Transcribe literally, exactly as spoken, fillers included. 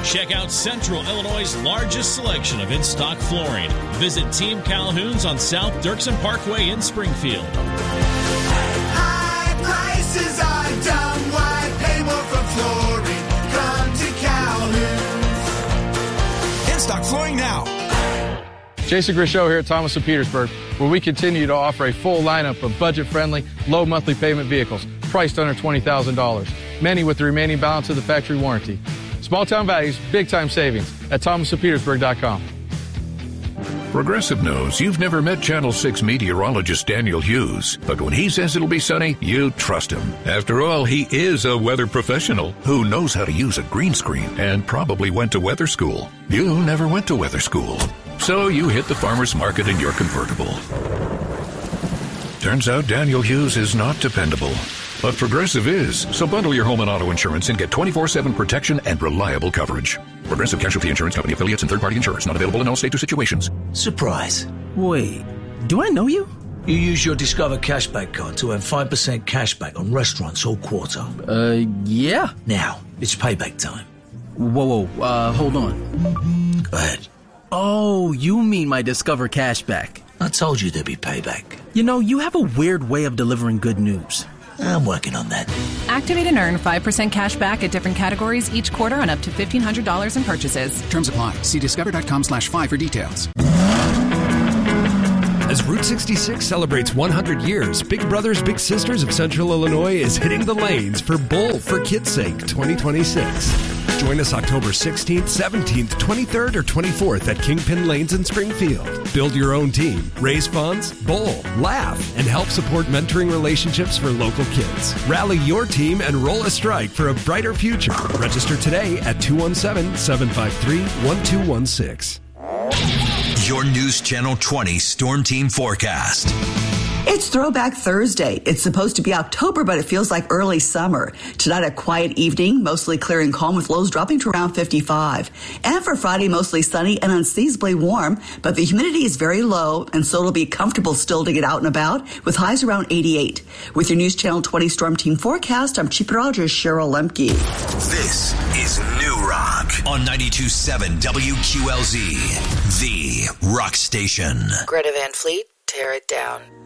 Check out Central Illinois' largest selection of in-stock flooring. Visit Team Calhoun's on South Dirksen Parkway in Springfield. High prices are dumb. Why pay more for flooring? Come to Calhoun's. In-stock flooring now. Jason Grisho here at Thomas of Petersburg, where we continue to offer a full lineup of budget-friendly, low monthly payment vehicles priced under twenty thousand dollars, many with the remaining balance of the factory warranty. Small-town values, big-time savings at thomas of petersburg dot com. Progressive knows you've never met Channel six meteorologist Daniel Hughes, but when he says it'll be sunny, you trust him. After all, he is a weather professional who knows how to use a green screen and probably went to weather school. You never went to weather school, so you hit the farmer's market in your convertible. Turns out Daniel Hughes is not dependable. But Progressive is, so bundle your home and auto insurance and get twenty-four seven protection and reliable coverage. Progressive Casualty Insurance Company affiliates and third-party insurers not available in all states or situations. Surprise. Wait, do I know you? You use your Discover Cashback card to earn five percent cashback on restaurants all quarter. Uh, yeah. Now, it's payback time. Whoa, whoa, uh, hold on. Go ahead. Oh, you mean my Discover Cashback. I told you there'd be payback. You know, you have a weird way of delivering good news. I'm working on that. Activate and earn five percent cash back at different categories each quarter on up to fifteen hundred dollars in purchases. Terms apply. See discover.com slash five for details. As Route sixty-six celebrates one hundred years, Big Brothers Big Sisters of Central Illinois is hitting the lanes for Bowl for Kids' Sake twenty twenty-six. Join us October sixteenth, seventeenth, twenty-third, or twenty-fourth at Kingpin Lanes in Springfield. Build your own team, raise funds, bowl, laugh, and help support mentoring relationships for local kids. Rally your team and roll a strike for a brighter future. Register today at two one seven, seven five three, one two one six. Your News Channel twenty Storm Team Forecast. It's Throwback Thursday. It's supposed to be October, but it feels like early summer. Tonight, a quiet evening, mostly clear and calm with lows dropping to around fifty-five. And for Friday, mostly sunny and unseasonably warm, but the humidity is very low, and so it'll be comfortable still to get out and about with highs around eighty-eight. With your News Channel twenty Storm Team Forecast, I'm Chief Rogers, Cheryl Lemke. This is New Rock on ninety-two point seven W Q L Z, the rock station. Greta Van Fleet, tear it down.